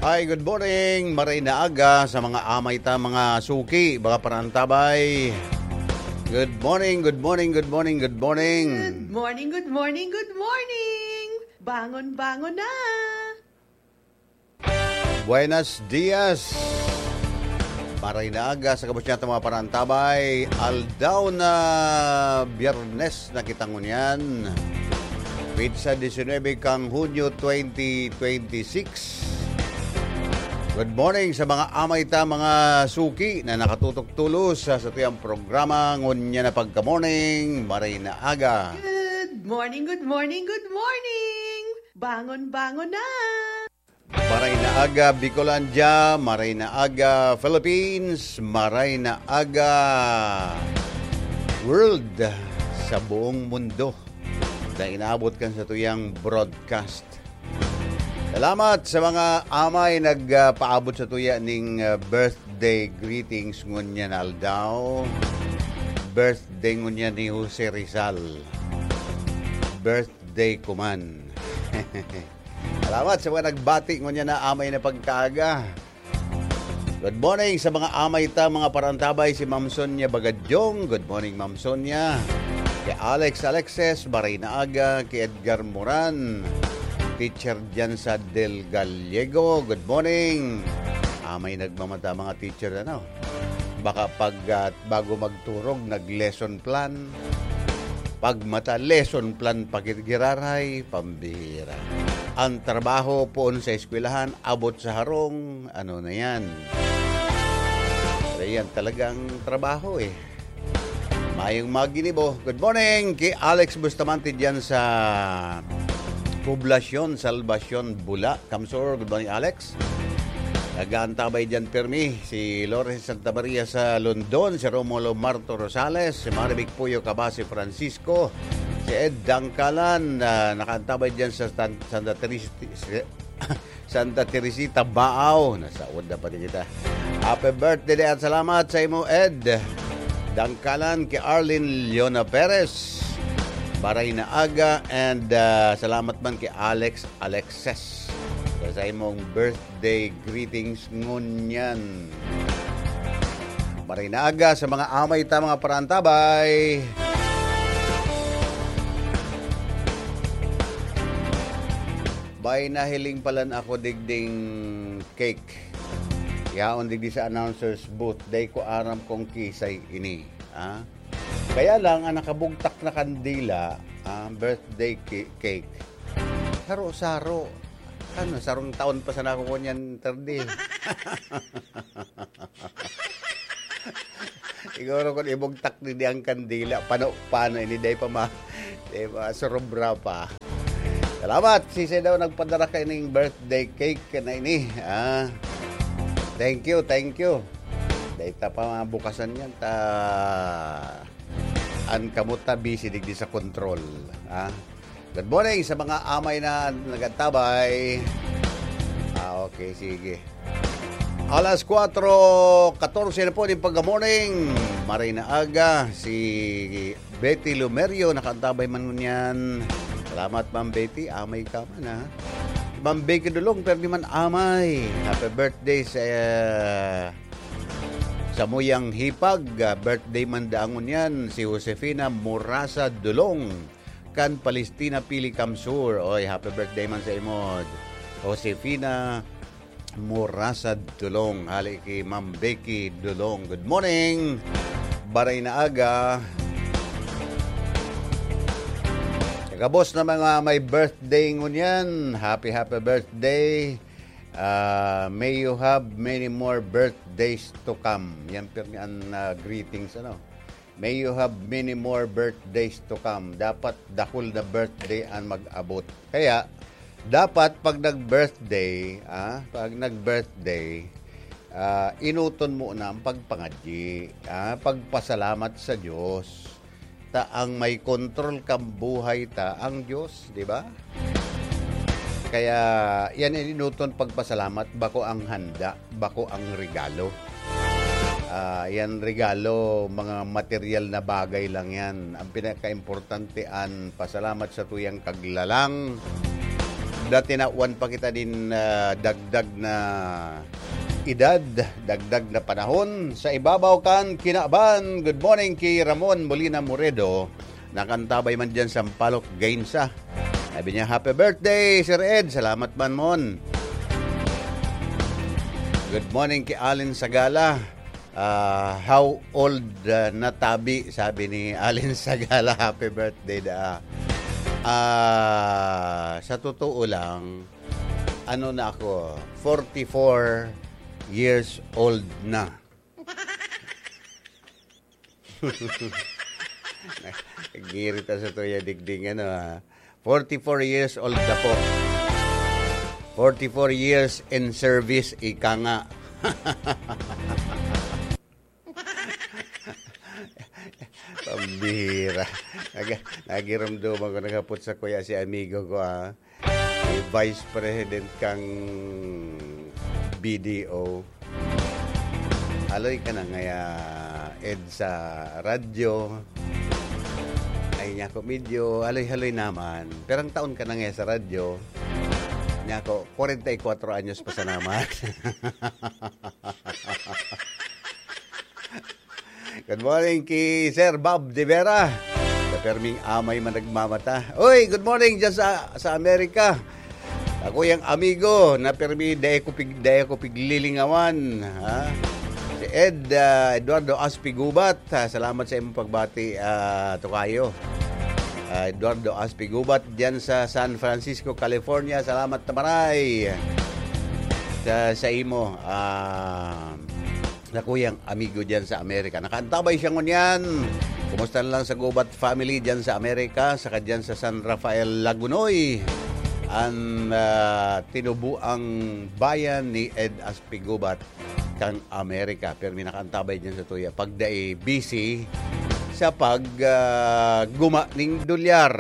Hi, good morning. Maray na aga sa mga amay ta, mga suki, mga parantabay. Good morning, good morning, good morning, good morning. Good morning, good morning, good morning. Bangon, bangon na. Buenos dias. Maray na aga sa kabos niya mga parantabay. Aldaw na Biyernes na kitangunyan. Pizza 19 kang Hunyo 2026. Good morning sa mga amay ta, mga suki na nakatutok tulos sa tuyang programa ngunya na pagka-morning, maray na aga. Good morning, good morning, good morning. Bangon, bangon na. Maray na aga Bicolandia, maray na aga Philippines, maray na aga world sa buong mundo na inaabot kan sa tuyang broadcast. Salamat sa mga amay nagpaabot sa tuya ning birthday greetings ngunya na aldaw. Birthday ngunya ni Jose Rizal. Birthday kuman. Salamat sa mga nagbati ngunya na amay na pagkaaga. Good morning sa mga amay ta, mga parantabay, si Ma'am Sonia Bagadyong. Good morning, Ma'am Sonia. Kay Alex Alexes, maray na aga. Kay Edgar Moran. Teacher dyan sa Del Gallego. Good morning. May nagmamata mga teacher baka pag bago magturog nag-lesson plan. Pag mata lesson plan pagigiraray, pambihira. Ang trabaho poon sa eskwelahan, abot sa harong, ano na yan. Yan talagang trabaho Mayong maginibo. Good morning kay Alex Bustamante dyan sa Poblasyon, Salvacion, Bula. Kamsor, good morning Alex. Nag-aantabay dyan Permi. Si Lores Santa Maria sa London. Si Romulo Marto Rosales. Si Maribik Puyo Cabase Francisco. Si Ed Dangkalan. Nakaantabay dyan sa Santa Teresita, Baaw. Nasaod na pati kita. Happy birthday at salamat sa imo Ed Dangkalan. Kay Arlene Leona Perez. Baray na aga and salamat man kay Alex Alexes sa imong birthday greetings ngunyan. Baray na aga sa mga amay ta, mga parantabay. Bay nahiling palan ako digding cake. Yaon digdi sa announcer's booth. Day ko aram kong kisay ini. Kaya lang, ang nakabugtak na kandila, birthday cake, saro-saro. Sarong taon pa sa nakuha niyan, tardi. Siguro kung ibugtak ni ang kandila, paano, ini day pa surobra pa. Salamat, sisi daw nagpadara ka ining birthday cake na ini. Thank you. Day ta pa bukasan yan, an kamuta busy digdi sa control. Good morning sa mga amay na nagantabay. Okay, sige. Alas 4:14 na po din pagka-morning. Maray na aga. Si Betty Lumerio, nakantabay man nun yan. Salamat, Ma'am Betty. Amay ka man, Ma'am Becky Dulong, pero di man amay. Happy birthday sa Muyang Hipag, birthday man daangon yan, si Josefina Morasa Dulong, kan Palestina Pili Kamsur. Oy, happy birthday man sa imod. Josefina Morasa Dulong, hali kay Ma'am Becky Dulong. Good morning, baray na aga. Kabos na mga may birthday ngunyan, happy birthday. May you have many more birthdays to come. Yan po ang greetings. May you have many more birthdays to come. Dapat dahul na birthday ang mag-abot. Kaya, dapat pag nag-birthday, inuton mo na ang pagpangadyi, pagpasalamat sa Diyos. Ang may kontrol kang buhay ang Diyos, di ba? Kaya yan inuton pagpasalamat, bako ang handa, bako ang regalo. Yan regalo, mga material na bagay lang yan. Ang pinaka-importante ang pasalamat sa tuyang kaglalang, dati na one pa kita din dagdag na edad, dagdag na panahon. Sa ibabaw kan kinaban. Good morning kay Ramon Molina Moredo. Nakantabay man dyan sa Palok Gainsa. Sabi niya, happy birthday, Sir Ed. Salamat man mon. Good morning kay Alin Sagala. How old na tabi? Sabi ni Alin Sagala, happy birthday da. Sa totoo lang, ano na ako, 44 years old na. Nagirita sa tuya digding 44 years old na po. 44 years in service, ika nga. Pambihira. Nagiramdaman ko nagapot sa kuya si amigo ko Vice President kang BDO. Aloy ka na ngaya Ed sa radyo. Ay niya ko medyo aloy-haloy naman. Pero ang taon ka na ngaya sa radyo. Niya ko 44 anyos pa sa naman. Good morning kay Sir Bob De Vera. Sa perming amay man nagmamata. Uy, good morning dyan sa Amerika. Ako yung amigo na permi dahil ko piglilingawan. Si Eduardo Aspi Gubat. Salamat sa imong pagbati, Tokayo. Eduardo Aspi Gubat dyan sa San Francisco, California. Salamat na maray sa imo. Nakuyang amigo dyan sa Amerika. Nakaantabay siya ngunyan. Kumusta lang sa Gubat family dyan sa Amerika, saka dyan sa San Rafael, Lagunoy. Ang tinubuang bayan ni Ed Aspi Gubat kang Amerika. Pero may nakaantabay dyan sa tuya. Pagdae busy sa guma ning dolyar.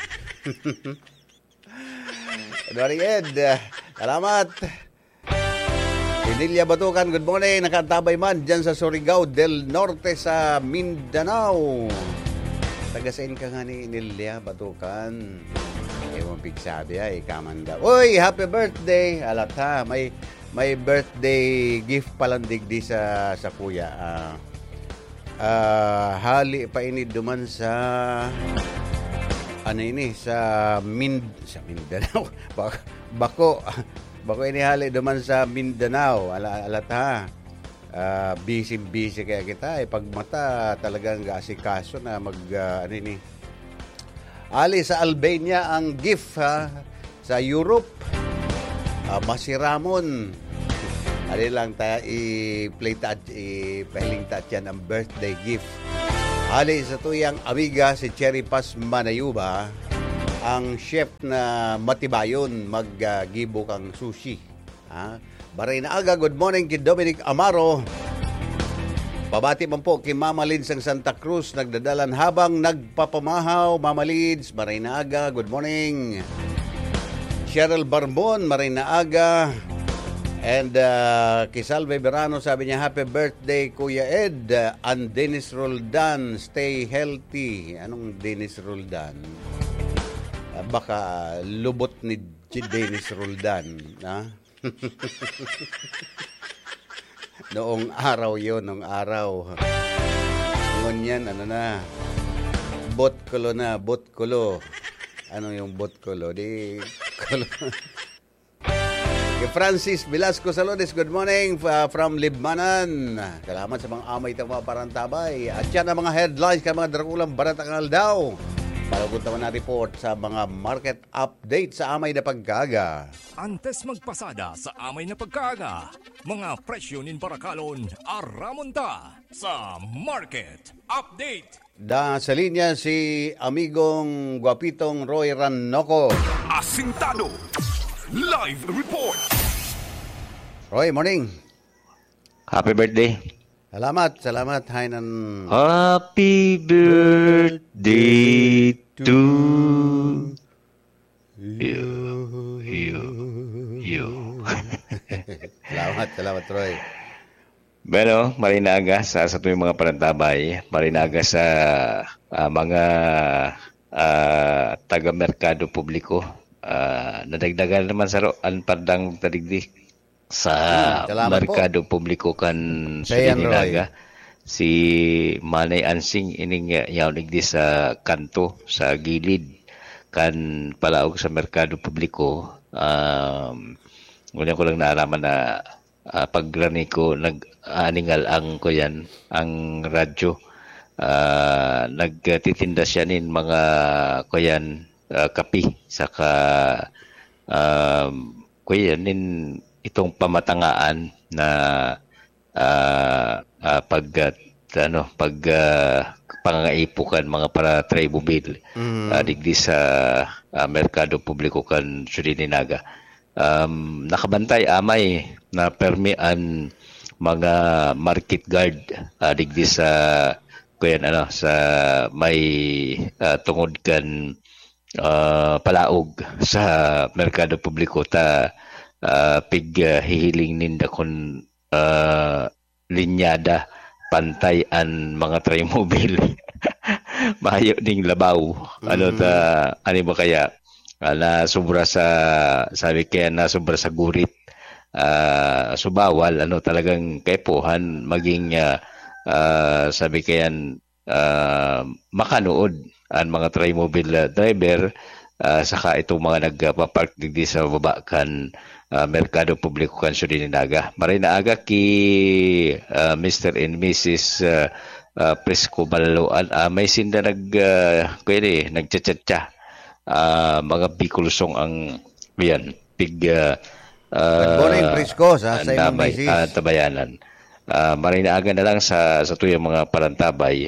Good morning, Ed. Salamat. Inilia Batukan, good morning. Nakaantabay man dyan sa Surigao del Norte sa Mindanao. Tagasain ka nga ni Inilia Batukan. Ewan pigsabi kamanda. Uy, happy birthday. Alat ha, may birthday gift palang digdi sa kuya. Hali pa ini duman sa sa Mindanao. Bako ini hali duman sa Mindanao. Alat ha. Busy kaya kita. Pagmata talagang asikaso na Ali sa Albania ang gift sa Europe. Masiramon. Ali lang tayo ipahiling yan ang birthday gift. Ali sa tuyang amiga si Cherry Paz Manayuba, ang chef na matibayon mag-gibo kang sushi. Baray na aga, good morning kay Dominic Amaro. Pabati man po kay Mama Lids ng Santa Cruz, nagdadalan habang nagpapamahaw. Mama Lids, maray na aga, good morning. Cheryl Barbon, maray na aga. And kay Salve Verano, sabi niya, happy birthday Kuya Ed. And Dennis Roldan, stay healthy. Anong Dennis Roldan? Baka lubot ni Dennis Roldan. Noong araw yun, noong araw. Ngunyan, botkulo. Ano yung botkulo? Kulo. Kay Francis Velasco Salones, good morning from Libmanan. Salamat sa mga amay at mga parantabay. At yan ang mga headlines kay mga drakulang baratangal daw. Palagot naman na report sa mga market update sa amay na pagkaga. Antes magpasada sa amay na pagkaga, mga presyo nin Parakalon, aramonta sa market update. Sa linya si amigong Guapitong Roy Rannoco. Asintado, live report. Roy, morning. Happy birthday. Salamat. Hainan. Happy birthday to you. Salamat, Roy. Bueno, marinaga sa tuwing mga parantabay, marinaga sa mga taga-merkado publiko nadagdagan naman sa roan padang tadigdi sa salamat merkado publiko kan Sa yan, Ninaga. Si Manay Ansing ining yaw digdi sa kanto sa gilid kan palaog sa merkado publiko. Ngunit ko lang naalaman na pagrani ko nag-aningal ang kuyan ang radyo. Nagtitinda siya nin mga kuyan kapi saka kuyan nin itong pamatangaan na pangangaipukan mga para tribubil digdi sa merkado publiko kan Surinaga. Nakabantay amay na permian mga market guard digdi sa kuyan sa may tungod kan palaog sa merkado publiko ta hihiling ninda kon linyada pantayan mga trimobile mahayo ding labaw ano ba kaya na sobra sa sabi kaya na sobra sa gurit subawal talagang kepohan maging sabi kaya makanood ang mga trimobile driver saka itong mga nagpapark digdi sa baba kan merkado publiko kan Surinaga. Maray na aga ki Mr. and Mrs. Presco Malaluan may sinda nagchatchatcha mga bikulsong ang yan big Morning Presco sa imong Mrs. tabayanan. Maray na aga na lang sa tuyang mga parantabay.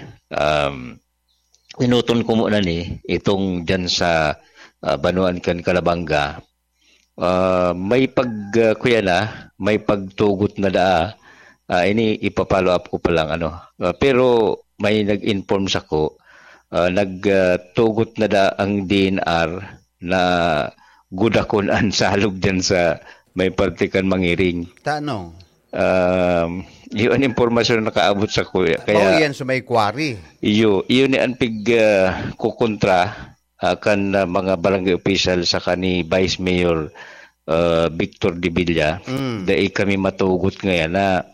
Inuton ko muna itong dyan sa Banuan kan Calabanga. May may pagtugot na ini ipapalo up ko pa lang pero may nag-inform sa ko nagtugot na ang DNR na gudakon ang salog dyan sa may partikan Mangiring. Tanong. Yun impormasyon na nakaabot sa kuya. Kaya yan sa may quarry. Yun ni anpig kukontra kan mga barangay official sa kani Vice Mayor Victor De Villa. Dahil kami matugot ngayon na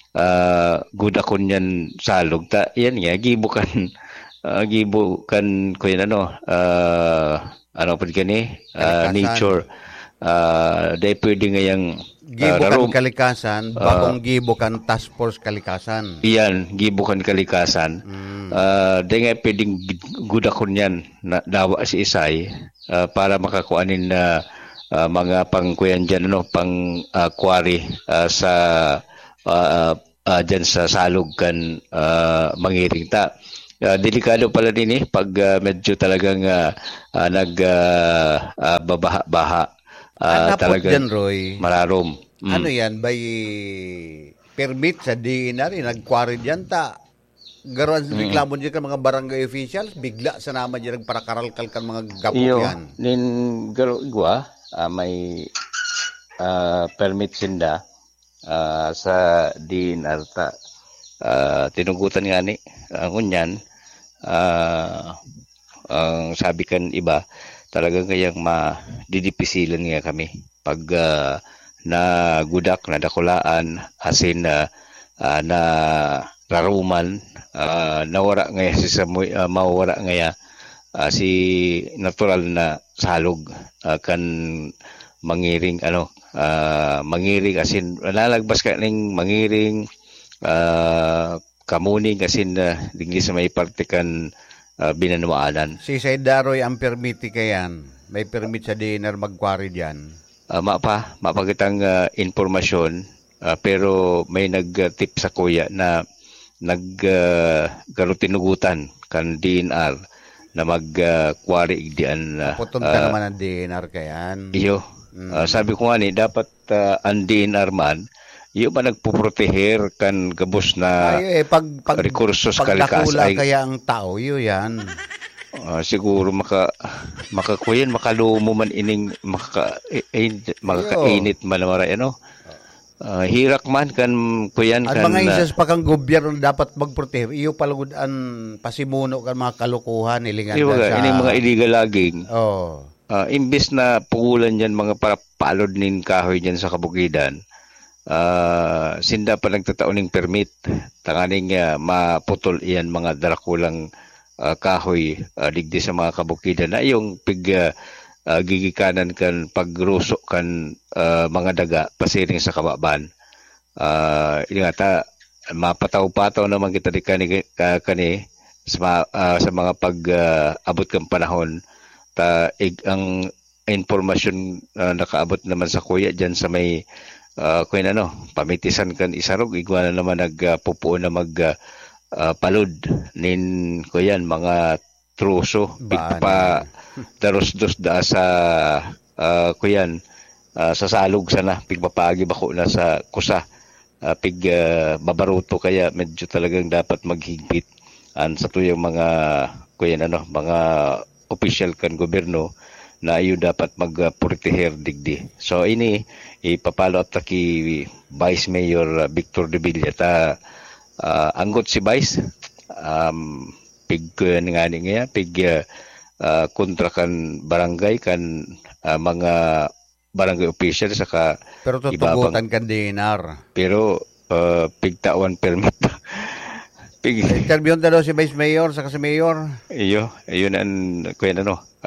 gudakon yan salog. Yan nga, gibukan ko yan nature. Dahil pwede ngayang gibukan kalikasan, bagong gibukan task force kalikasan. Iyan, gibukan kalikasan. Dahil nga pwedeng gudakon yan na dawa si Isay para makakuanin na mga pangkuyan dyan, pang quarry sa dyan sa salog kan Mangiring ta. Delikado pala din pag medyo talagang nagbabaha. Talaga dyan, Roy. Mararom. Ano yan? By permit sa DNR, nag-quarry dyan ta. Garuan sa reklamo dyan ka mga barangay officials, bigla sa naman dyan nagparakaralkal kan mga gapok yan. Nin igwa, may permit sinda sa DNR ta. Tinugutan nga ang unyan, ang sabi kan iba, talagang kayang madidipisilan nga kami pag nagudak, nadakulaan, asin na raruman, nawara ngaya si Samuel, mawara ngaya si natural na salog kan Mangiring Mangiring asin nalagbas ka ning Mangiring kamuning asin digdi sa may partikan binanuaanan. Si Saydaroy ang permiti kayan. May permit sa DNR mag-quarry dyan. Mapagitang informasyon pero may nag-tip sa kuya na tinugutan kan DNR na mag-quarry diyan. Putunta naman ang DNR kayan. Iyo. Sabi ko nga dapat ang DNR man iyo ba nagpuproteher kan gabos na pag rekursos kalikas ay kaya ang tao yan. Siguro makakuyan makalumo man ining makakainit man maray hirak man kan kuyan kan mga isas pa kang gobyerno dapat magproteher iyo palagudan pasimuno kan mga kalukuhan ilingan sa ining mga illegal logging. imbis na pugulan yan mga palod nin kahoy dyan sa kabukidan, sinda pa nagtataon ng permit tanganing maputol iyan mga darakulang kahoy digdi sa mga kabukidan na yung gigikanan kan pagrusok kan mga daga pasiring sa kababan. Ingata mapataw-pataw naman kita di kani sa mga pag-abot kang panahon ang informasyon nakaabot naman sa kuya dyan sa may pamitisan kan isarog igwa na naman nagpupuo na palud nin kuyan mga truso pa daros-dos da sa kuyan sa salog sana pigpapaagi bako na sa kusa babaruto kaya medyo talagang dapat maghigpit sa tuyong mga kuyan mga official kan gobyerno na iyo dapat magproteher digdi. So ini ipapalo up ta ki Vice Mayor Victor De Villa ta anggot si Vice kontra kan barangay kan mga barangay official saka Pero tutugutan kan dinar. pero pigtawan permit Interview daw si Vice Mayor sa kasi Mayor. Ayun ang kuya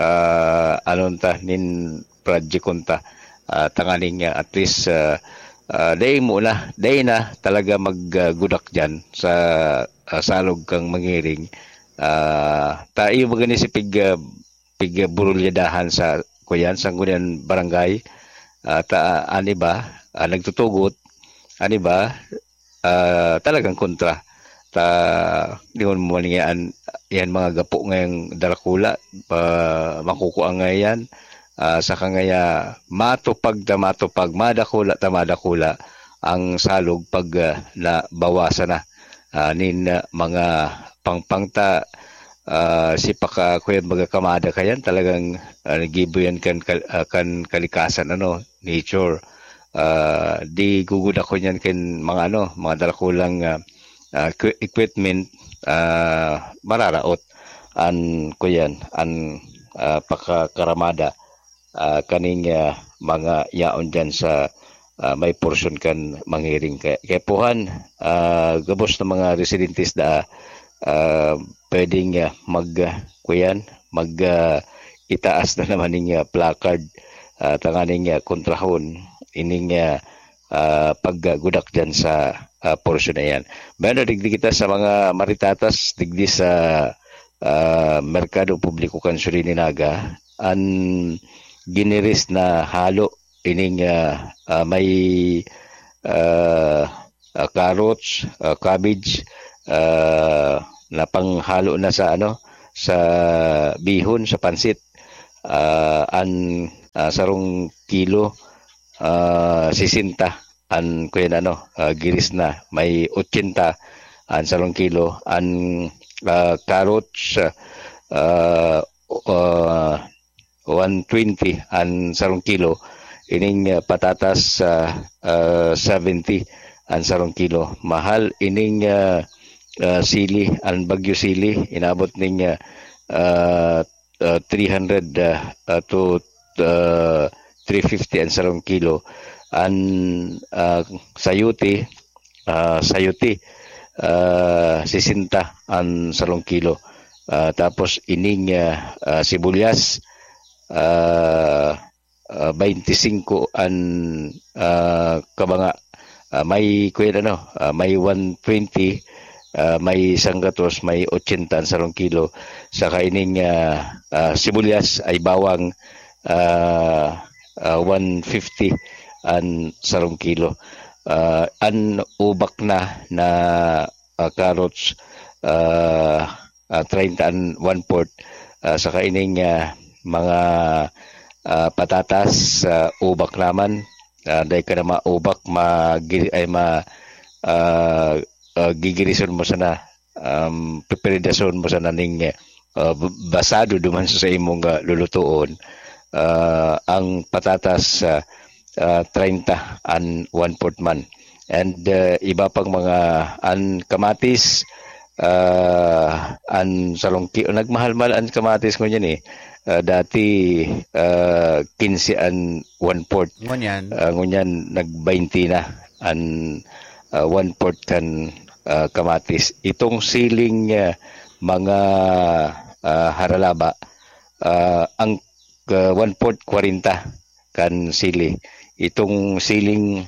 nin project kunta tanganing at least day na talaga maggudak dyan sa salog kang mangiring tayo magani si pig burulyadahan sa kuyan sa ngunyan barangay ani ba nagtutugot ani ba talagang kontra di mo maningyan yan mga gapo ngayong darakula makukuha ngayon sa kangaya matupag madakula ang salog pag nabawasan na nin mga pangpangta sipak kuya magakamada kayan talagang nagibuyan kan kalikasan nature di guguda ko niyan ken mga mga darakulang equipment mararaot an kuyan an pakakaramada kaning mga yaon dyan sa may portion kan mangiring kaya puhan gabos na mga residentes pwedeng itaas na naman ning placard tanganing kontrahon ining paggudak dyan sa portion na yan. Pero digdi kita sa mga maritatas digdi sa merkado publiko kan Surininaga an giniris na halo ining may carrots, cabbage na panghalo na sa sa bihon sa pansit sarong kilo 60 an kuya giris na may 80 an sarong kilo an carrots 120 an sarong kilo ining patatas 70 an sarong kilo mahal ining sili an bagyo sili inabot ning 300 to 350 an sarong kilo an sayuti 60 an sarong kilo tapos ining sibuyas 25 an kabanga may kuya may 120 may sanggatos may 80 an sarong kilo saka ining sibuyas ay bawang 150 an sarong kilo an ubak na carrots 30 an 1/4 saka ining mga patatas ubak naman dahil ka na maubak gigirison mo sana preparason mo sana ning basado duman sa imong lulutuon ang patatas 30 an 1/4 man and iba pang mga kamatis an salongki nagmahal-mahal an kamatis ko niyan dati 15 an 1/4 ngunyan nag-20 na an 1/4 kan kamatis. Itong siling mga haralaba ang 1/4 40 kan sili. Itong siling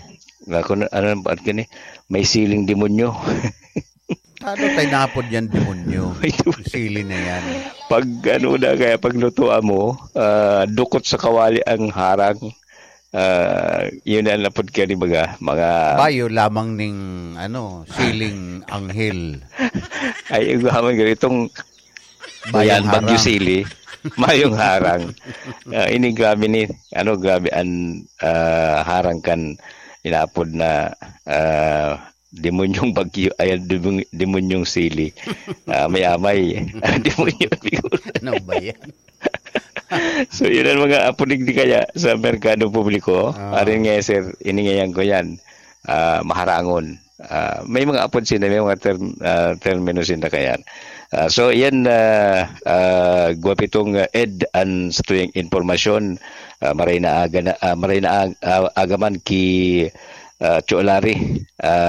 may siling demonyo. Ano tayo napod yan, demonyo? Sili na yan. Pag lutuan mo, dukot sa kawali ang harang. Yun ang napod ka ni mga bayo lamang ning siling anghel. Ay gaman ganitong bayan bagyo sili mayong harang. Ini grabe ni grabe an harang kan inapod na demonyong bagyo ay demonyong sili. May demonyo ano ba yan? So yun ang mga apunig di kaya sa merkado publiko. Arin nga sir, iningayan ko yan. Maharangon. May mga apod sila, may mga termino sila kaya. So yan, guwapitong ed an sa tuyang informasyon. Maray na agaman ki Choolari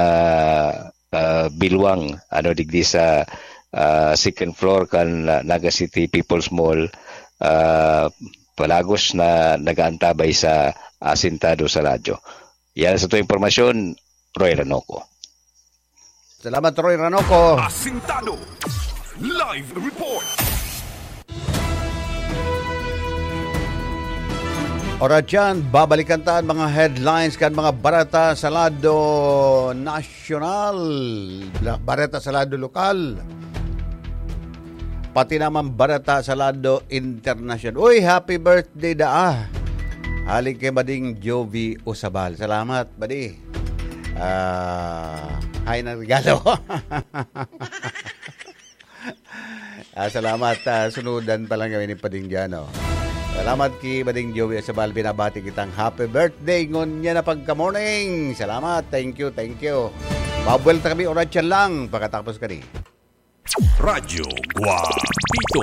Bilwang digdi sa second floor kan Naga City People's Mall. Palagos na nag-aantabay sa asintado sa radyo. Yan sa ito impormasyon, Roy Ranoco. Salamat, Roy Ranoco. Asintado Live Report. Ora dyan, babalikan taan mga headlines kan mga barata sa lado nasyonal, barata sa lado lokal, pati naman barata sa lado international. Uy, happy birthday Halik kay Bading Jovi Usabal. Salamat, Badi. Hay na regalo. Salamat. Sunudan pa lang kami ni Bading Jano. Salamat kay Bading Jovi Usabal. Binabati kitang happy birthday ngon niya na pagka-morning. Salamat. Thank you. Mabuelta kami oras yan lang. Pagkatapos ka rin. Radyo Guapito.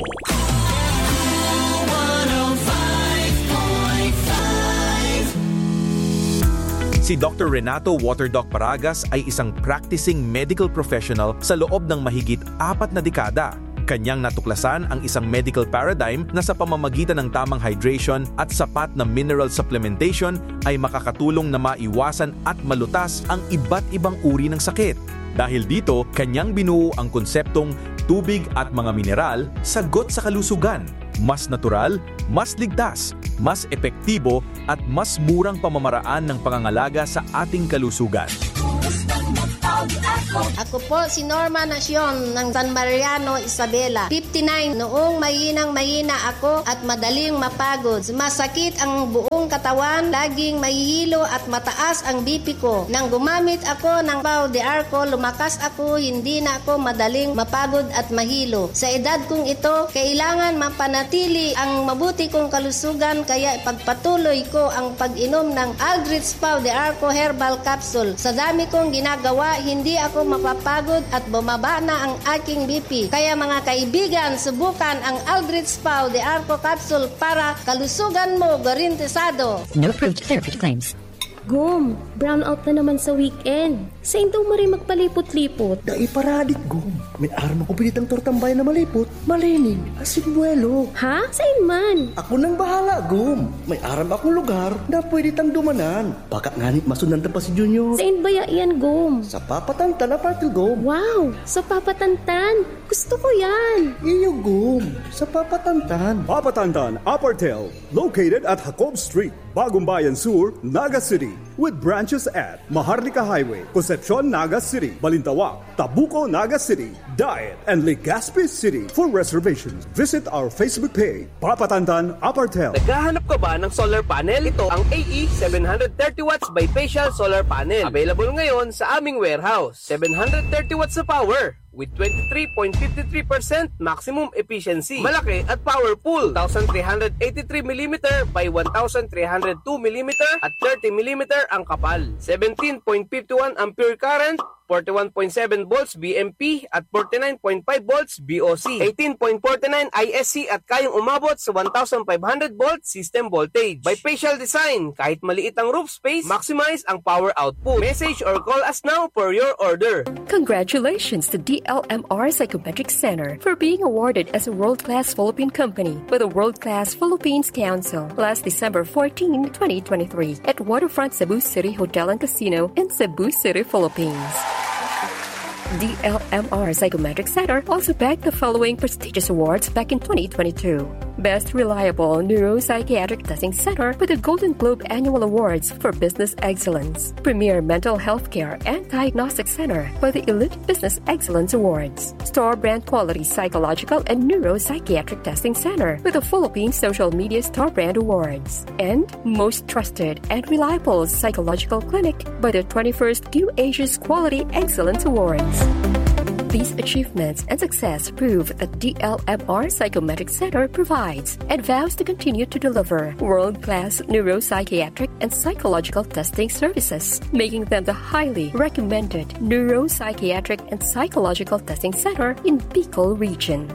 Si Dr. Renato Waterdoc Paragas ay isang practicing medical professional sa loob ng mahigit 4 na dekada. Kanyang natuklasan ang isang medical paradigm na sa pamamagitan ng tamang hydration at sapat na mineral supplementation ay makakatulong na maiwasan at malutas ang iba't ibang uri ng sakit. Dahil dito, kanyang binuo ang konseptong tubig at mga mineral, sagot sa kalusugan. Mas natural, mas ligtas, mas epektibo at mas murang pamamaraan ng pangangalaga sa ating kalusugan. Ako po si Norma Nacion ng San Mariano, Isabela. 59. Noong mahina ako at madaling mapagod. Sumasakit ang buong katawan, laging mahihilo at mataas ang BP ko. Nang gumamit ako ng Pau de Arco, lumakas ako, hindi na ako madaling mapagod at mahilo. Sa edad kong ito, kailangan mapanatili ang mabuti kong kalusugan, kaya ipagpatuloy ko ang pag-inom ng Aldrich Pau de Arco Herbal Capsule. Sa dami kong ginagawa, hindi ako mapapagod at bumaba na ang aking BP. Kaya mga kaibigan, subukan ang Aldrich Pau de Arco Capsule para kalusugan mo garantisado. No approved therapeutic claims. Gom, brownout na naman sa weekend. Sa daw mari magpalipot-lipot. Paradik, Gom. May arma ko pinitang tortambay na malipot. Malinig, asin buwelo. Ha? Sain man? Ako nang bahala, Gom. May aram akong lugar na pwede tang dumanan. Baka nganit masundan pa si Junior. Sain baya yan, Gom? Sa Papatantan Apartel, Gom. Wow, sa Papatantan. Gusto ko yan. Iyo, Gom. Sa Papatantan. Papatantan Apartel, located at Jacob Street, Bagong Bayan Sur, Naga City. With branches at Maharlika Highway, Concepcion, Naga City, Balintawak, Tabuco, Naga City, Diet, and Legazpi City. For reservations, visit our Facebook page, Papatantan Apartel. Naghahanap ka ba ng solar panel? Ito ang AE 730 watts bifacial solar panel. Available ngayon sa aming warehouse. 730 watts sa power with 23.53% maximum efficiency. Malaki at powerful. 1,383mm by 1,302mm at 30mm ang kapal. 17.51 ampere current 41.7 volts BMP at 49.5 volts BOC, 18.49 ISC at kayang umabot sa 1,500 volts system voltage. Bifacial design, kahit maliit ang roof space, maximize ang power output. Message or call us now for your order. Congratulations to DLMR Psychometric Center for being awarded as a world-class Philippine company with the World-Class Philippines Council last December 14, 2023 at Waterfront Cebu City Hotel and Casino in Cebu City, Philippines. DLMR Psychometric Center also bagged the following prestigious awards back in 2022. Best Reliable Neuropsychiatric Testing Center with the Golden Globe Annual Awards for Business Excellence. Premier Mental Health Care and Diagnostic Center by the Elite Business Excellence Awards. Star Brand Quality Psychological and Neuropsychiatric Testing Center with the Philippine Social Media Star Brand Awards. And Most Trusted and Reliable Psychological Clinic by the 21st Q Asia's Quality Excellence Awards. These achievements and success prove that DLMR Psychometric Center provides and vows to continue to deliver world-class neuropsychiatric and psychological testing services, making them the highly recommended neuropsychiatric and psychological testing center in Bicol region.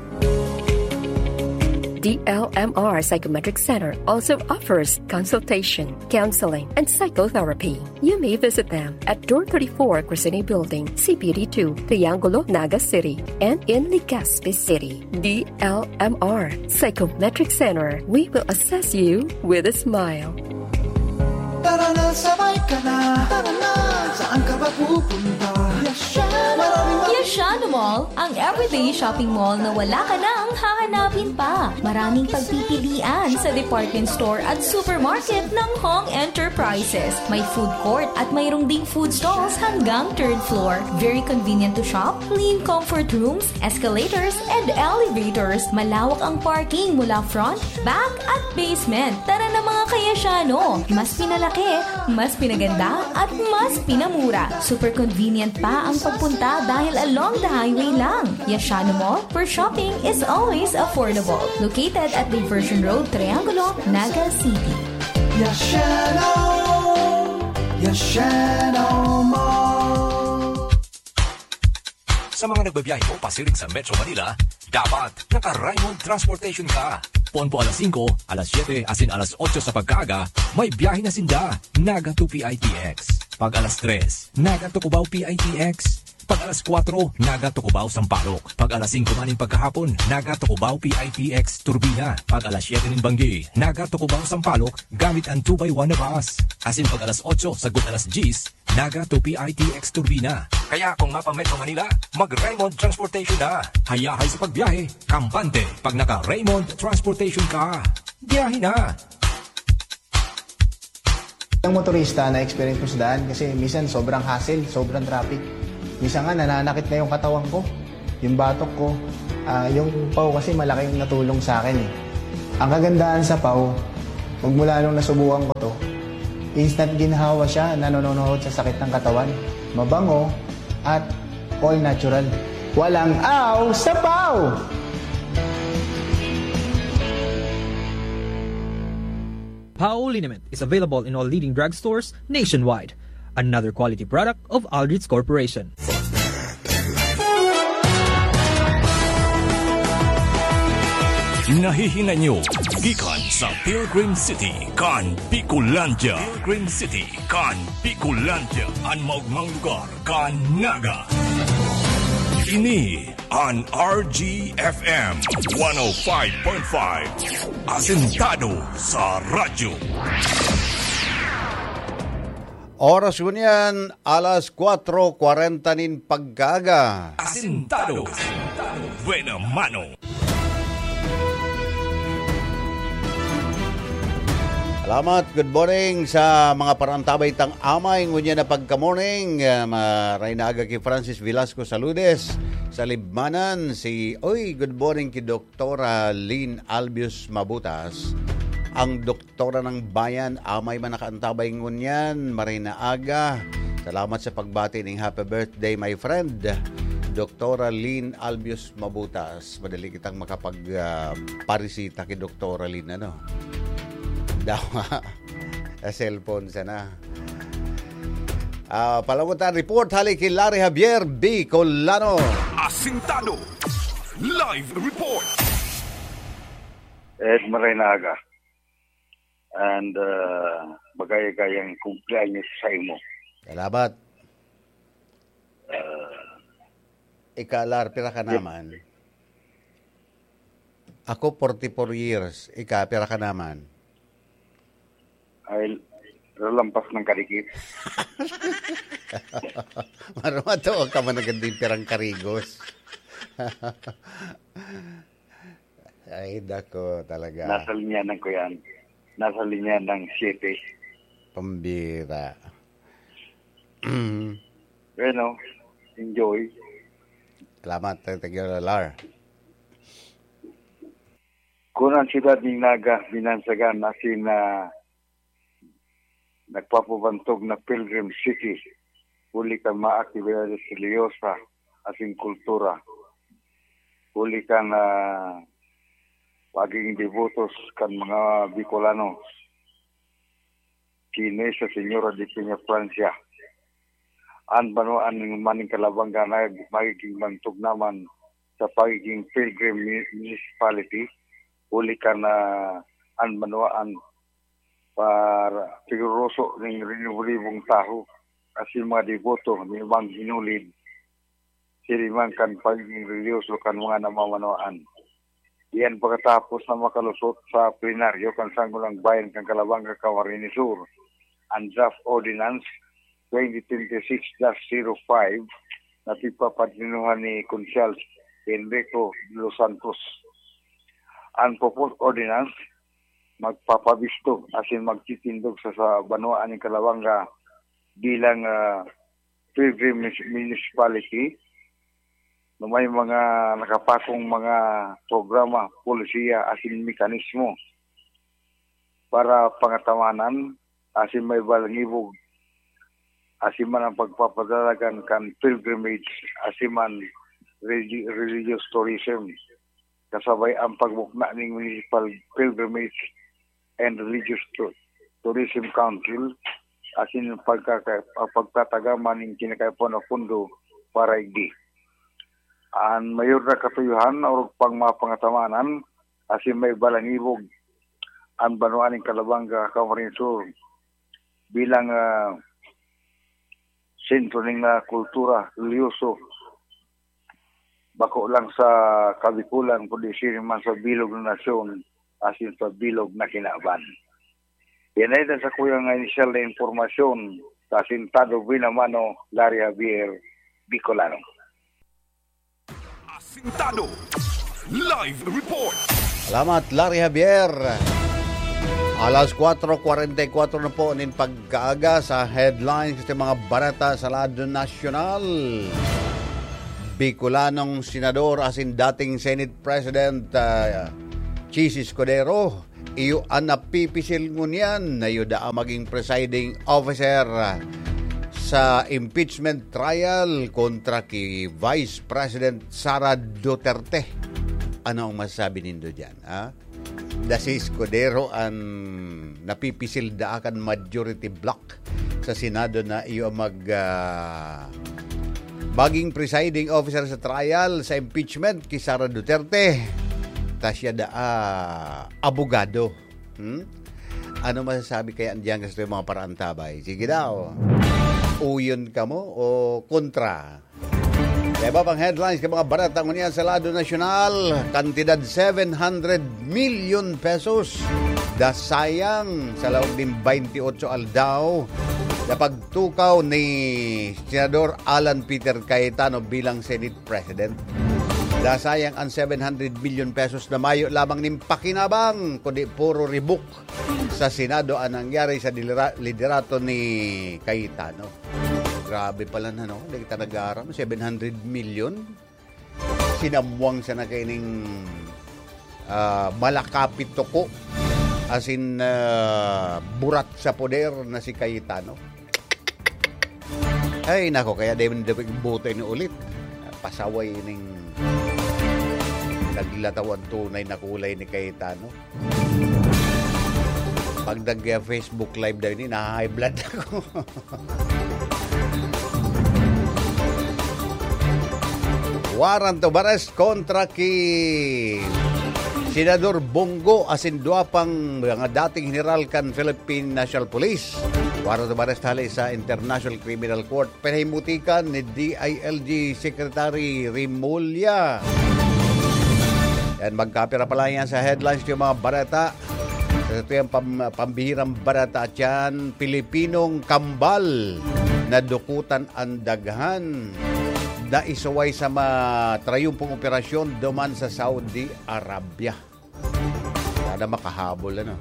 DLMR Psychometric Center also offers consultation, counseling, and psychotherapy. You may visit them at Door 34 Crescini Building, CPD2, Triangulo, Naga City, and in Legazpi City. DLMR Psychometric Center. We will assess you with a smile. Tara na, sabay ka na. Tara na, saan ka ba pupunta? Yashano Mall, ang everyday shopping mall na wala ka nang hahanapin pa. Maraming pagpipilian sa department store at supermarket ng Hong Enterprises. May food court at mayroong ding food stalls hanggang 3rd floor. Very convenient to shop, clean comfort rooms, escalators, and elevators. Malawak ang parking mula front, back, at basement. Tara na mga kayasyano. Mas pinalaki, mas pinaganda, at mas pinamura. Super convenient pa ang pagpunta dahil along the highway lang. Yashano Mall, where shopping is always affordable. Located at Diversion Road, Triangulo, Naga City. Yashano Mall. Sa mga nagbabiyahe o pasiring sa Metro Manila, dapat naka-Raymond Transportation ka. Ponpo alas 5, alas 7, asin alas 8 sa pagkaaga, may biyahe na sinda, Naga to PITX. Pag alas 3, Naga to Cubao PITX. Pag alas 4, Naga to Cubao Sampaloc. Pag alas 5 maning pagkahapon, Naga to Cubao PITX Turbina. Pag alas 7 nin Banggi, Naga to Cubao Sampaloc gamit ang 2x1 na bus. Asin pag alas 8, sagot alas 10, Naga to PITX Turbina. Kaya kung mapa Metro Manila, mag-Raymond Transportation na. Hayahay sa pagbiyahe, kampante. Pag naka-Raymond Transportation ka, biyahe na. Ang motorista na experience ko sa daan kasi minsan sobrang hassle, sobrang traffic. Minsan nga nananakit na yung katawan ko, yung batok ko. Yung PAW kasi malaking natulong sa akin eh. Ang kagandahan sa PAW, magmula nung nasubukan ko to, instant ginhawa siya, nanonood sa sakit ng katawan. Mabango at all natural. Walang aw sa PAW! PAW Liniment is available in all leading drugstores nationwide. Another quality product of Aldrich Corporation. Nahihinga nyo, gikan sa Pilgrim City, kan Bicolandia. Pilgrim City, kan Bicolandia. Ang maugmang lugar, kan Naga. Ini ang RGFM 105.5. Asentado sa radyo. Oras ko niyan, alas 4:40 nin pagkaga. Asentado. Buena mano. Salamat, good morning sa mga parantabay tang amay. Ngunya na pagka-morning, maray na aga kay Francis Velasco Saludes sa Libmanan. Good morning kay Doktora Lynn Albius Mabutas. Ang doktora ng bayan, amay man nakaantabay ngunyan, maray na aga. Salamat sa pagbati ng happy birthday, my friend. Doktora Lynn Albius Mabutas. Madali kitang makapag-parisita kay Doktora Lynn, ano? Daw sa cellphone sana. Palangutan report hali kay Larry Javier Bicolano. Asintado Live Report. Ed Marinaga. And bagay-gayang kumpleanyos sa imo. Salamat. Ikalar, pira ka naman. Ako 44 years. Ika, pira ka naman. Ay, lalampas ng kadikit. Marumato ka man nagandang pirang karigos. Ay, dako talaga. Nasa linya ng kuyan. Nasa linya ng 7. Pambira. Bueno, enjoy. Salamat, thank you, Lar. Kung ang siyudad ng Naga, binansagan asin na nagpapabantog na Pilgrim City, huli ka maaktibidad religyosa asin kultura. Huli ka na pagiging devotos kan mga Bicolano. Kine sa Senyora de Peña, Francia. An banuan ng maning Kalabanga na magiging bantog naman sa pagiging Pilgrim Municipality. Huli ka na an banuan para sigurosok ng rinubulibong taho kasi mga devoto ng ibang ginulid siliman kan pagiging religyoso kan mga namamanuan. Iyan pagkatapos na makalusot sa plenaryo kan Sanggulang Bayan kan Kalabanga, Camarines Sur, ang draft ordinance 2026-05 na pipapadinuhan ni Consyal Enrico Los Santos. Ang proposed ordinance magpapabisto asin magtitindog sa banuan ng Kalabanga bilang Pilgrim Municipality na may mga nakapakong mga programa, polisiya asin mekanismo para pangatamanan asin may balangibog asin man ang pagpapadalagan kan pilgrimage asin man religious tourism kasabay ang pagbukna ng Municipal Pilgrimage and Religious Tourism Council asin pagtatagaman ng kinakaipuan na pundo para igdi. Ang mayor na katuyuhan o pang mga pangatamanan asin may balangibog ang banuan ng Kalabanga, Camarines Sur bilang sentro ng kultura, religyoso bako lang sa Kabikulan kundi man sa bilog na nasyon asin sa bilog na kinaban. Yan ay sa kuya nga inisyal na informasyon sa Asintado Binamano, Larry Javier Bicolano. Asintado Live Report. Salamat, Larry Javier. Alas 4:44 na po nin pagkaaga sa headlines ng mga barata sa lado nasyonal. Bicolanong senador asin dating Senate President Chis Escudero iyo ang napipisil ngunyan na yuda maging presiding officer sa impeachment trial kontra kay Vice President Sara Duterte. Ano ang masasabi nindo dyan? Si Escudero ang napipisil daakan majority block sa Senado na iyo maging presiding officer sa trial sa impeachment kay Sara Duterte. Tasya abogado. Ano masasabi kaya diyan sa mga paraantabay? Sige daw. Uyon ka mo o kontra? Kaya ba pang headlines kay mga barata ngunyan sa lado nasyonal, kantidad 700 million pesos dasayang sa loob ng 28 aldaw na pagtukaw ni Senador Alan Peter Cayetano bilang Senate President. Dasayang ang 700 million pesos na mayo lamang ng pakinabang kundi puro ribuk sa Senado ang nangyari sa liderato ni Cayetano. Grabe pala na, no? Hindi kita nag-aaram. 700 million. Sinamuang sa na kaining malakapit toko. As in, burat sa poder na si Cayetano. Ay, nako, kaya David buto ni ulit. Pasaway ng naglatawan tunay na kulay ni Cayetano. Pag nag-Facebook live daw ini, na-high blood ako. Warrant of arrest kontra kay Senador Bongo asindua pang mga dating general kan Philippine National Police. Warrant of arrest hali sa International Criminal Court. Pinahimutikan ni DILG Secretary Rimulya. Yan, magkapira pala yan sa headlines yung mga barata. Ito yung pambihirang barata at yan, Pilipinong kambal na dukutan ang daghan na isuway sa matrayumpong operasyon duman sa Saudi Arabia. Sana makahabol ano.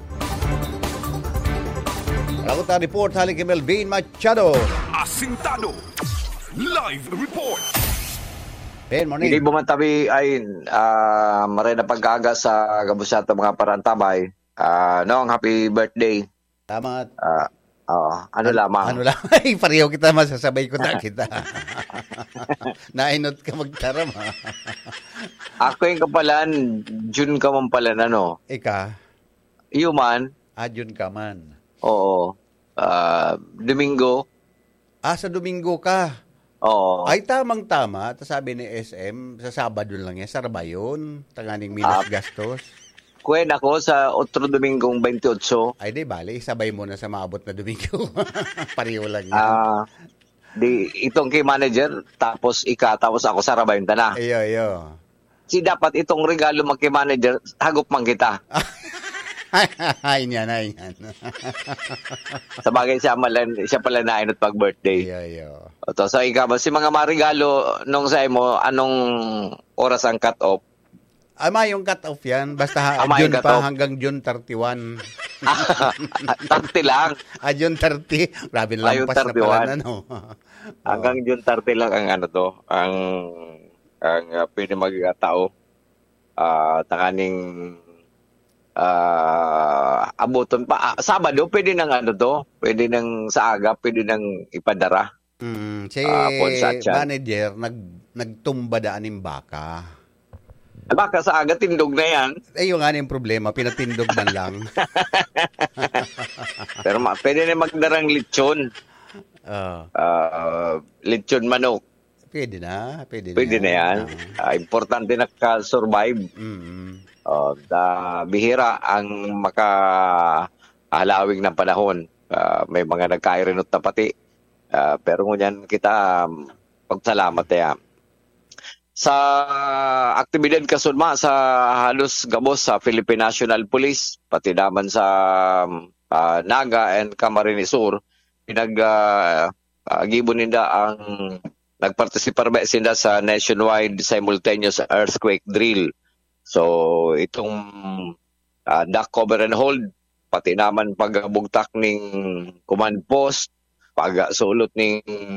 Alagot na report halik kay Melvin Machado. Asintado Live Report. Ben, morning. Hindi bumantabi ay maray na pag-aga sa Gabusata mga parantabay. Noong happy birthday. Salamat. Ano lamang? Ano lamang? Ay, pareho kita, masasabay ko na kita. Nainot ka magtaram, ha? Ako yung kapalan, June ka man pala na, no? Ika? Iyo man. June ka man. Oo. Domingo. Sa Domingo ka? Oo. Ay, tamang-tama. Sabi ni SM, sa Sabado lang yan. Saraba yun. Tanganing minus gastos. Kwen ako sa otro Domingong 28. Ay, di bali. Sabay mo na sa maabot na Domingo. Pareho lang yan. Itong kay manager, tapos tapos ako sa rabayon ta na. Iyo. Si dapat itong regalo mag kay manager, hagop man kita. Ay, yan. Sabagay siya pala nainot pag birthday. Iyo. So, ikaw, si mga marigalo nung sa mo, anong oras ang cut-off? Yung cut-off yan. Basta June pa hanggang June 31. 30 lang. June 30. Grabe lampas na pala na, no? Hanggang June 30 lang ang ang pwede mag-tao. Takaning abuton pa. Sabado, pwede nang pwede nang sa aga, pwede nang ipadara. Si manager, nagtumba daan ng baka. Baka sa aga, tindog na yan. Yung nga yung problema, pinatindog man lang. Pero pwede na magdarang lechon. Lechon manok. Pwede na. Pwede na yan. Importante na ka-survive. Bihira ang makahalawig ng panahon. May mga nagkairinot na pati. Pero ngunyan kita pagsalamat yan. Sa aktibidad kasunma sa halos gabos sa Philippine National Police, pati naman sa Naga and Camarines Sur, gibon ninda ang nagpartisipar ba sinda sa nationwide simultaneous earthquake drill. So itong duck cover and hold, pati naman pagbugtak ning command post, pagsulot ning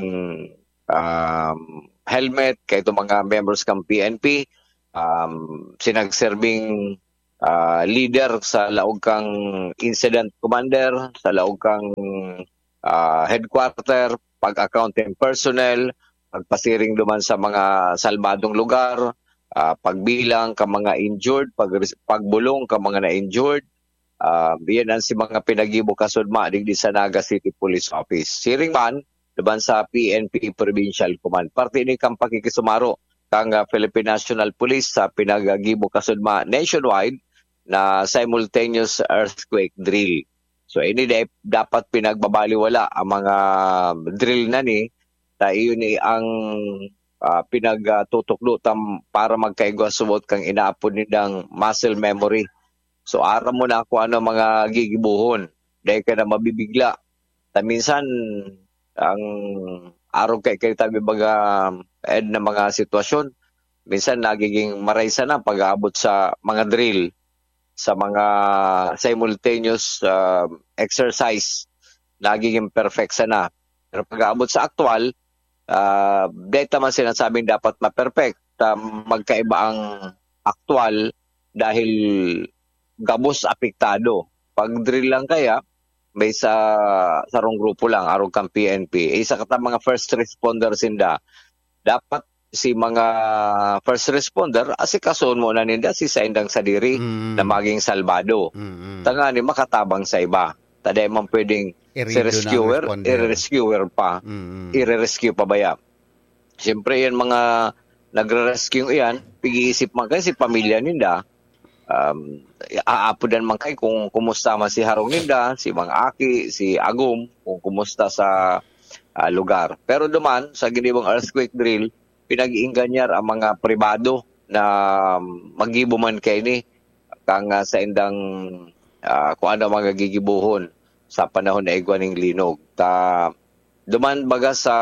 helmet kay itong mga members ng PNP, sinagserbing leader sa laog kang incident commander, sa laog kang headquarter, pag-accounting personnel, pagpasiring duman sa mga salbadong lugar, pagbilang ka mga injured, pagbulong ka mga na-injured. Yan ang si mga pinagibo kasudma digdi sa Naga City Police Office. Siring man, laban sa PNP Provincial Command. Parte ni kang pakikisumaro kang Philippine National Police sa pinagagibo kasudma nationwide na simultaneous earthquake drill. So ini dapat pinagbabaliwala ang mga drill na ni iyon ni ang pinagtutuklo para magkaigwasubot kang inaapon nindang muscle memory. So aram mo na kung ano mga gigibuhon dahil ka na mabibigla. Minsan ang araw kay tabi baga na mga sitwasyon, minsan nagiging maraysa na pag-aabot sa mga drill, sa mga simultaneous exercise, nagiging perfect na. Pero pag-aabot sa actual, data man sinasabing dapat ma-perfect. Magkaiba ang actual dahil gabos apektado. Pag drill lang kaya, may sarong grupo lang, arog kang PNP. Isa ka mga first responders dapat si mga first responder asikason mo na ninda si sa indang sadiri na maging salbado. Tangani makatabang sa iba. Taday man pwedeng si rescuer pa. I-rescue pa baya. Siyempre yan mga nagre-rescue yan, pag-iisip man kayo si pamilya ninda. Aapudan man kayo kung kumusta man si harong ninda, si mga aki, si agum, kung kumusta sa lugar. Pero duman sa ginibang earthquake drill, pinag-iinganyar ang mga pribado na magibo man kayo ni kang sa indang kung ano mga gigibuhon sa panahon na igwaning linog. Duman baga sa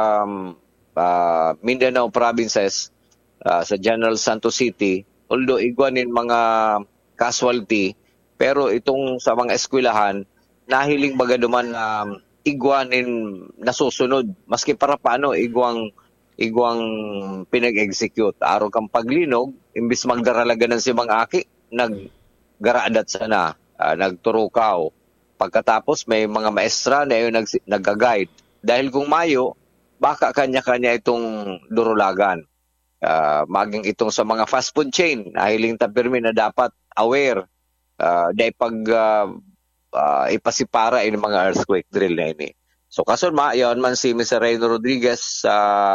Mindanao provinces, sa General Santos City, although igwanin mga casualty, pero itong sa mga eskwelahan, nahiling baga duman igwanin nasusunod. Maski para paano, igwang pinag-execute. Araw kang paglinog, imbis magdaralaganan si mga aki, naggaradat sana, nagturukaw. Pagkatapos may mga maestra na yun nag-guide. Dahil kung mayo, baka kanya-kanya itong durulagan. Maging itong sa mga fast food chain, nahiling tapirmi na dapat aware dahil pag ipasipara yung mga earthquake drill na ini. So kason yon man si Mr. Reyno Rodriguez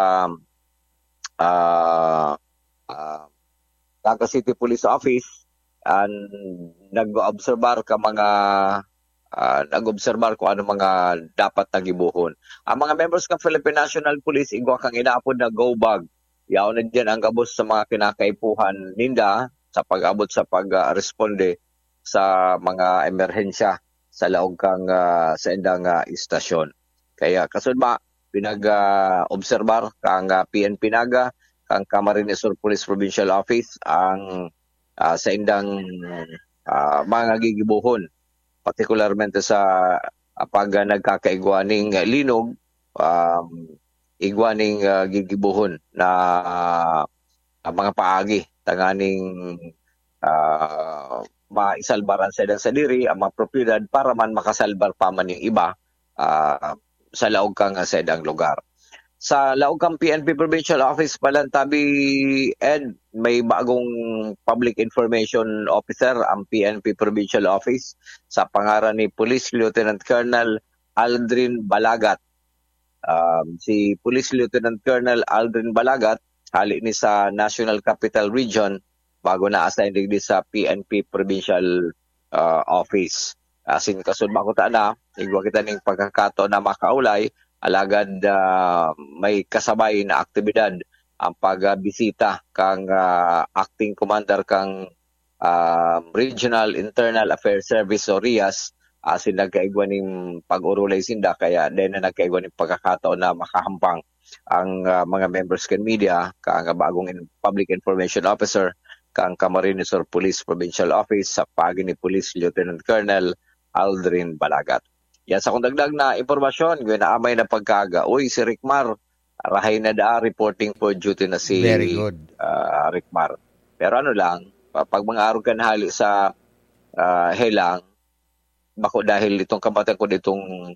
Naga City Police Office nag-obserbar ka mga nag-obserbar kung ano mga dapat nagibuhon. Ang mga members ng Philippine National Police igwa kang inaapod na go-bag. Yaon na dyan ang gabos sa mga kinakaipuhan ninda sa pag-abot sa pag-responde sa mga emerhensya sa laog kang sa indang istasyon. Kaya kasunod pinag-obserbar kang PNP Naga, kang Camarines Sur Police Provincial Office ang sa indang mga gigibuhon. Partikularmente sa pag nagkakaigwaning linog, igwaning gigibuhon na mga paagi, tanganing maisalbaran sa ilang sadiri, ang mga propiedad para man makasalbar pa man yung iba sa laog kang sa ilang lugar. Sa laog kang PNP Provincial Office Palantabi, Ed, may bagong Public Information Officer ang PNP Provincial Office sa pangaran ni Police Lieutenant Colonel Aldrin Balagat. Si Police Lieutenant Colonel Aldrin Balagat, hali ni sa National Capital Region, bago na-assign din sa PNP Provincial Office. Asin kasun makuta na, igwa kita ning pagkakato na makaulay, alagad may kasabay na aktibidad ang pagbisita kang acting commander kang Regional Internal Affairs Service o RIAS asin nagkaigwan ng pag-urulay sinda kaya din na nagkaigwan ng pagkakataon na makahampang ang mga members kan media kang bagong Public Information Officer kang Camarines Sur Police Provincial Office sa pagi ni Police Lieutenant Colonel Aldrin Balagat. Yan sa kung dagdag na impormasyon, ginaamay na pagkaga. Uy, si Rickmar, rahay na reporting for duty na si Very good. Rickmar. Pero ano lang, pag mga araw ka nahali sa helang, bako dahil itong kapatid ko ditong